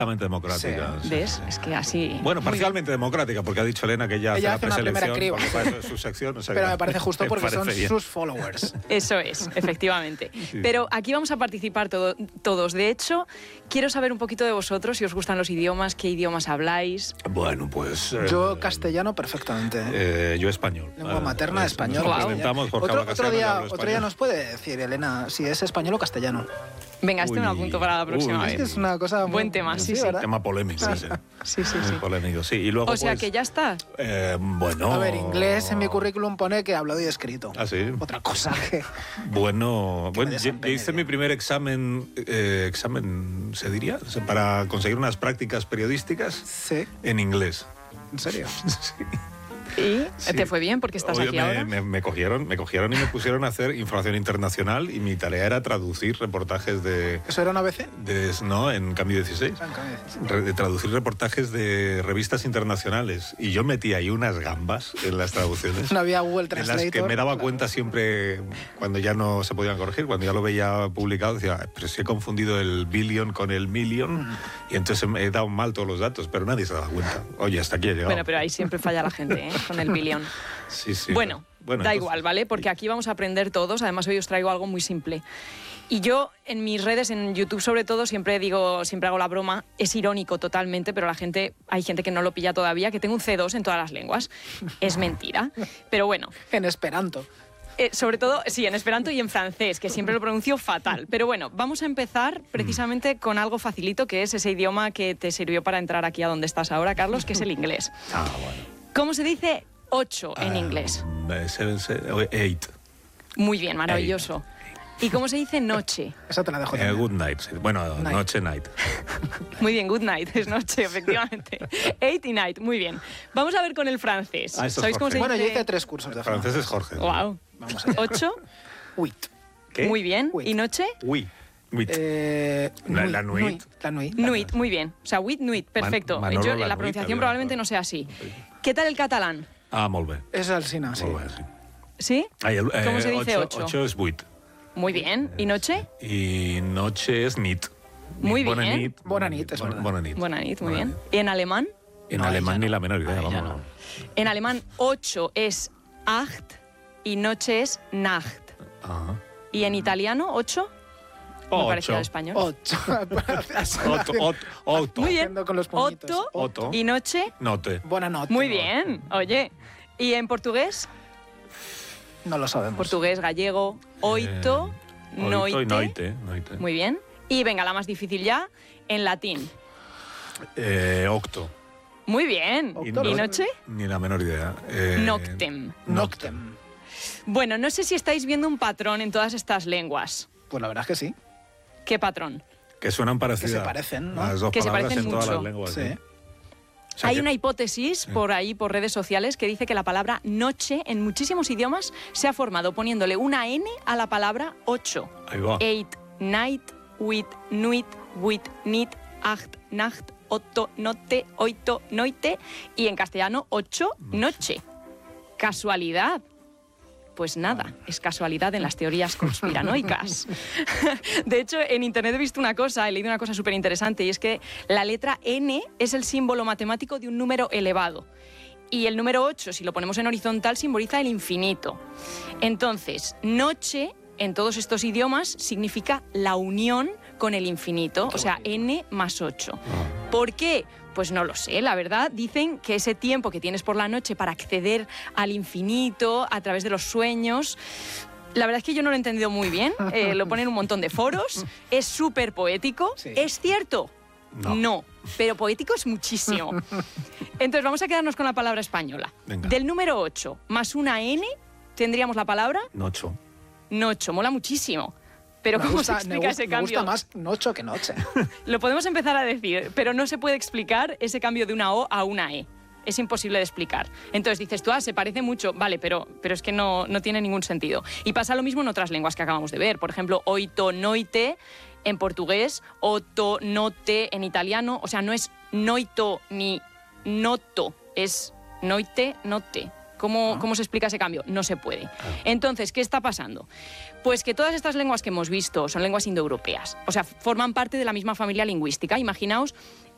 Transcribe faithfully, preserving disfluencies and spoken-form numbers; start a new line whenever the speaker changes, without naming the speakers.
democrática.
Sí. ¿Ves? Sí. Es que así...
Bueno, parcialmente democrática, porque ha dicho Elena que ella,
ella
hace la
hace una primera
preselección.
criba.
Para eso es su sección. O sea,
pero me parece justo porque
parece
son
bien.
sus followers.
Eso es, efectivamente. Sí. Pero aquí vamos a participar todo, todos. De hecho, quiero saber un poquito de vosotros, si os gustan los idiomas, qué idiomas habláis.
Bueno, pues... Eh,
yo castellano perfectamente.
Eh, yo español.
Lengua eh, materna,
pues,
español.
Nos presentamos por
otro, otro, día, otro día nos puede decir, Elena, si es español o castellano.
Venga, este uy, me lo apunto para la próxima
uy,
vez.
Es que es una cosa muy...
Buen tema, sí, sí.
¿verdad? Tema polémico, sí.
Sí, sí, sí.
Polémico, sí. Y luego,
o sea,
pues,
que ya está.
Eh, bueno...
A ver, inglés en mi currículum pone que hablado y escrito.
¿Ah, sí?
Otra cosa que...
Bueno, bueno yo, yo hice mi primer examen, eh, examen, ¿se diría? O sea, para conseguir unas prácticas periodísticas
sí.
en inglés.
¿En serio?
Sí.
¿Y sí. te fue bien porque estás
Obvio,
aquí
me,
ahora?
Me, me, cogieron, me cogieron y me pusieron a hacer información internacional y mi tarea era traducir reportajes de...
¿Eso era una A B C?
De, no, en Cambio dieciséis.
Ah, en Cambio dieciséis.
Re, de traducir reportajes de revistas internacionales. Y yo metí ahí unas gambas en las traducciones.
No había Google Translator.
En las que me daba
claro.
cuenta siempre cuando ya no se podían corregir, cuando ya lo veía publicado, decía, pero si he confundido el billion con el million mm. y entonces he dado mal todos los datos, pero nadie se daba cuenta. Oye, hasta aquí he llegado.
Bueno, pero ahí siempre falla la gente, ¿eh? Con el billion.
Sí, sí.
Bueno, bueno da entonces... igual, ¿vale? Porque aquí vamos a aprender todos. Además, hoy os traigo algo muy simple. Y yo, en mis redes, en YouTube sobre todo, siempre digo, siempre hago la broma. Es irónico totalmente, pero la gente, hay gente que no lo pilla todavía, que tengo un C dos en todas las lenguas. Es mentira. Pero bueno.
En esperanto.
Eh, sobre todo, sí, en esperanto y en francés, que siempre lo pronuncio fatal. Pero bueno, vamos a empezar precisamente con algo facilito, que es ese idioma que te sirvió para entrar aquí a donde estás ahora, Carlos, que es el inglés.
Ah, bueno.
¿Cómo se dice ocho en uh, inglés?
Seven, seven, eight.
Muy bien, maravilloso. Eight. ¿Y cómo se dice noche?
Esa te la dejo.
Eh, good night. Sí. Bueno, night. Noche, night.
Muy bien, good night, es noche, efectivamente. Eight y night, muy bien. Vamos a ver con el francés.
Ah,
¿Sabéis cómo se
bueno,
dice?
yo hice tres cursos de
francés. Francés es Jorge.
Wow.
Vamos allá.
¿Ocho?
Huit.
¿Qué?
Muy bien.
Huit.
¿Y noche?
Oui. Nuit.
Eh,
la, la nuit.
nuit. La nuit.
Nuit, muy bien. O sea, huit, nuit, perfecto.
Man, Manolo,
yo,
la
la pronunciación probablemente no sea así. ¿Qué tal el catalán?
Ah, molt bé.
Es alsina, sí.
Molt bé, sí.
¿Sí?
Ay, el, eh,
¿Cómo se dice
ocho?
ocho?
Ocho es buit.
Muy bien. ¿Y noche?
Y noche es nit.
Muy bien.
Bona nit.
Bona nit, es verdad.
Bona nit.
Bona nit, muy bien. ¿Y en alemán?
En
no,
alemán
no.
ni la menor idea,
Ay,
vamos.
no.
En alemán, ocho es acht y noche es nacht.
Ajá.
¿Y en italiano, ocho? Muy parecido al español.
Ocho.
Otto, otto, otto.
Muy bien.
Con los
Otto.
Otto.
¿Y noche?
Note.
Buena noche.
Muy bien. Oye. ¿Y en portugués?
No lo sabemos.
Portugués, gallego, oito,
eh,
noite.
Oito y noite, noite.
Muy bien. Y venga, la más difícil ya, en latín.
Eh, octo.
Muy bien.
Octo,
¿Y
no-
noche?
Ni la menor idea. Eh,
Noctem.
Noctem.
Bueno, no sé si estáis viendo un patrón en todas estas lenguas.
Pues la verdad es que sí.
¿Qué patrón?
Que suenan parecidas.
Que se parecen, ¿no?
Las dos
Que se
palabras
parecen
en todas
mucho.
las lenguas.
Sí.
¿sí? O sea
Hay
que-
una hipótesis por ahí, por redes sociales, que dice que la palabra noche en muchísimos idiomas se ha formado poniéndole una N a la palabra ocho.
Ahí va.
Eight, night, huit, nuit, huit, nit, acht, nacht, otto, note, oito, noite y en castellano ocho, noche. ¿Casualidad? Pues nada, es casualidad en las teorías conspiranoicas. De hecho, en internet he visto una cosa, he leído una cosa súper interesante y es que la letra N es el símbolo matemático de un número elevado. Y el número ocho, si lo ponemos en horizontal, simboliza el infinito. Entonces, noche, en todos estos idiomas, significa la unión con el infinito, o sea, N más ocho. ¿Por qué? Pues no lo sé, la verdad. Dicen que ese tiempo que tienes por la noche para acceder al infinito a través de los sueños... La verdad es que yo no lo he entendido muy bien. Eh, lo ponen en un montón de foros. Es súper poético.
Sí.
¿Es cierto?
No.
No, pero poético es muchísimo. Entonces vamos a quedarnos con la palabra española.
Venga.
Del número ocho más una N, tendríamos la palabra
Nocho.
nocho. Mola muchísimo. Pero
Me
¿cómo
gusta-
se
me
explica
gusta-
ese
Me
cambio?
gusta más noche que noche.
Lo podemos empezar a decir, pero no se puede explicar ese cambio de una O a una E. Es imposible de explicar. Entonces dices tú, ah, se parece mucho. Vale, pero, pero es que no, no tiene ningún sentido. Y pasa lo mismo en otras lenguas que acabamos de ver. Por ejemplo, oito, noite en portugués, otto, note en italiano. O sea, no es noito ni noto, es noite, note. ¿Cómo,
Ah.
¿Cómo se explica ese cambio? No se puede. Entonces, ¿qué está pasando? Pues que todas estas lenguas que hemos visto son lenguas indoeuropeas. O sea, forman parte de la misma familia lingüística. Imaginaos